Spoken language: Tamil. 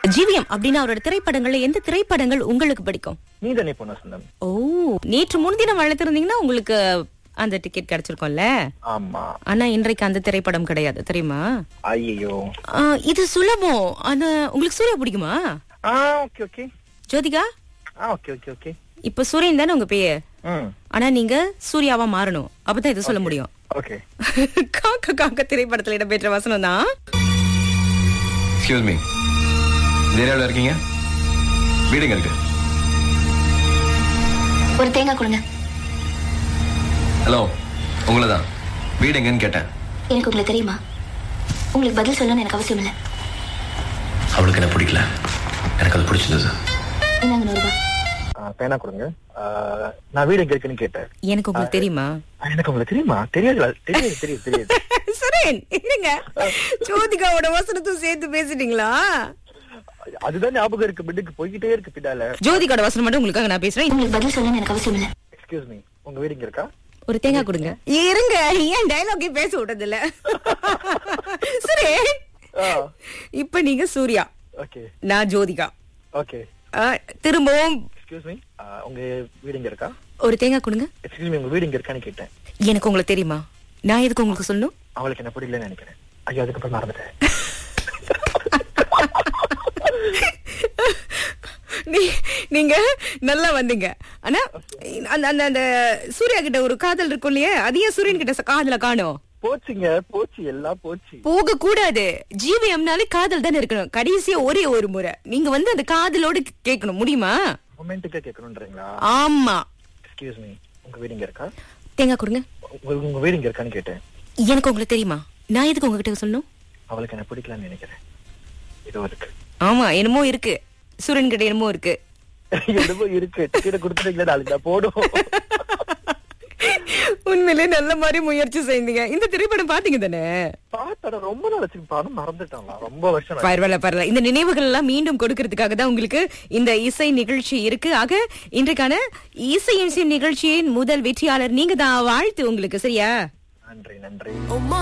ஜிவிஎம் அப்படின்னா அவரோட திரைப்படங்கள்ல எந்த திரைப்படங்கள் உங்களுக்கு பிடிக்கும்? நீதானே பொண்ணு சொந்தம். ஓ, நேற்று முன்தினம் அழைத்திருந்தீங்கன்னா உங்களுக்கு அந்த டிக்கெட் கிடைச்சிருக்கும்ல. ஆமா. ஆனா இன்றைக்கு அந்த திரைப்படம் கிடையாது, தெரியுமா? ஐயோ, இது சுலபம். ஆனா உங்களுக்கு சூர்யா பிடிக்குமா? Okay okay. Jyothika? Okay okay okay. இப்ப சூரியன் தானே உங்க பேர். ஆனா நீங்க சூர்யாவா மாறணும், அப்பதான் இது சொல்ல முடியும். ஓகே. காக்க காக்க திரைப்படத்துல இடம்பெற்ற வசனம் தான். எக்ஸ்கியூஸ் மீ, இந்த ஏரியாவில் இருக்கீங்க? வீடுங்க இருக்கு. ஒரு தேங்காய் கொடுங்க. ஹலோ, உங்களை தான். வீடு எங்கன்னு கேட்டேன். எனக்கு உங்களை தெரியுமா? உங்களுக்கு பதில் சொல்லணும்னு எனக்கு அவசியம் இல்லை. அவளுக்கு என்ன பிடிக்கல, எனக்கு அது பிடிச்சிருந்தது. என்னங்க 100 ரூபாய் பேனா கொடுங்க. நான் வீடு எங்க இருக்குன்னு கேட்டேன். எனக்கு உங்களுக்கு தெரியுமா? எனக்கு உங்களுக்கு தெரியுமா? தெரியாது தெரியாது தெரியாது தெரியாது. சுரேன், இருங்க, ஜோதிகாவோட வசனத்தும் சேர்த்து பேசிட்டீங்களா? அதுதான் ஞாபகம் இருக்கு, பிட்டுக்கு போய்கிட்டே இருக்கு பின்னால. ஜோதிகாவோட வசனம் மட்டும் உங்களுக்காக நான் பேசுறேன். உங்களுக்கு பதில் சொல்லணும்னு எனக்கு அவசியம் இல்லை. எக்ஸ்கியூஸ் மீ, உங்க வீடு இங்க இருக்கா? ஒரு தேங்காய் கொடுங்க. இருங்க, ஏன் டயலாகே பேச விட்டது இல்ல? சுரேன், இப்ப நீங்க சூர்யா, ஓகே, நான் ஜோதிகா. ஓகே. திரும்பவும் எக்ஸ்கியூஸ் மீ, உங்க வீடு இங்க இருக்கா? ஒரு தேங்காய் கொடுங்க. எக்ஸ்கியூஸ் மீ, உங்க வீடு இங்க இருக்கான்னு கேட்டேன். எனக்கு உங்களுக்கு தெரியுமா? நான் எதுக்கு உங்களுக்கு சொல்லணும்? அவளுக்கு என்ன பிடிக்கலன்னு நினைக்கிறேன். ஐயோ, அதுக்கப்புறம் மறந்துட்டேன். நீங்க நல்லா வந்தீங்க. ஆனா அந்த அந்த சூர்யா கிட்ட ஒரு காதல் இருக்கும் இல்லையே, அதையே சூரியன் கிட்ட காதல காணோம். போச்சுங்க, போச்சு, எல்லாம் போச்சு. போக கூடாது. ஜிவிஎம்னாலே காதல் தானே இருக்கணும். கடைசியா ஒரே ஒரு முறை நீங்க வந்து அந்த காதலோடு கேட்கணும், முடியுமா? ரொமான்டிக்கா கேட்கணும்ன்றீங்களா? ஆமா. எக்ஸ்கியூஸ் மீ, உங்க வீடு இங்க இருக்கா? தேங்காய் கொடுங்க. உங்க வீடு இங்க இருக்கான்னு கேட்டேன். எனக்கு உங்களுக்கு தெரியுமா? நான் எதுக்கு உங்ககிட்ட சொல்லணும்? அவளுக்கு என்ன பிடிக்கலான்னு நினைக்கிறேன். இதோ இருக்கு. ஆமா, என்னமோ இருக்கு. சூரியன் கிட்ட என்னமோ இருக்கு. என்னமோ இருக்கு. டிக்கெட் கொடுத்துட்டீங்களா? நாளைக்கு நான் போடும். உண்மையிலே நல்ல மாதிரி முயற்சி செய்தீங்க. இந்த திரைப்படம் பாத்தீங்க தானே? பாத்தட ரொம்ப நாளைக்கு பாடம் மறந்துட்டாங்களா? ரொம்ப வருஷம். பரவாயில்ல பரவாயில்ல. இந்த நினைவுகள் எல்லாம் மீண்டும் கொடுக்கறதுக்காக தான் உங்களுக்கு இந்த இசை நிகழ்ச்சி இருக்கு. ஆக இன்றைக்கான இசை நிகழ்ச்சியின் முதல் வெற்றியாளர் நீங்க தான். வாழ்த்து உங்களுக்கு. சரியா? நன்றி நன்றி.